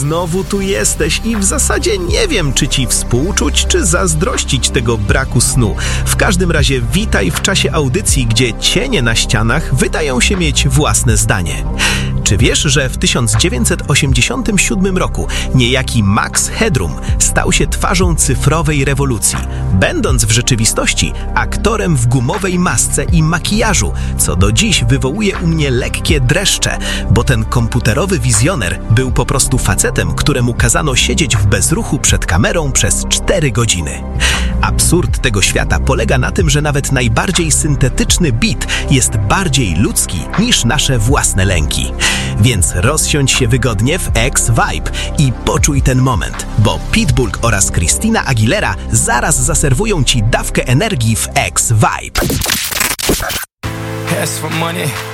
znowu tu jesteś i w zasadzie nie wiem, czy ci współczuć, czy zazdrościć tego braku snu. W każdym razie witaj w czasie audycji, gdzie cienie na ścianach wydają się mieć własne zdanie. Czy wiesz, że w 1987 roku niejaki Max Headroom stał się twarzą cyfrowej rewolucji, będąc w rzeczywistości aktorem w gumowej masce i makijażu, co do dziś wywołuje u mnie lekkie dreszcze, bo ten komputerowy wizjoner był po prostu facetem, któremu kazano siedzieć w bezruchu przed kamerą przez 4 godziny. Absurd tego świata polega na tym, że nawet najbardziej syntetyczny beat jest bardziej ludzki niż nasze własne lęki. Więc rozsiądź się wygodnie w X-Vibe i poczuj ten moment, bo Pitbull oraz Christina Aguilera zaraz zaserwują ci dawkę energii w X-Vibe. Ask for money,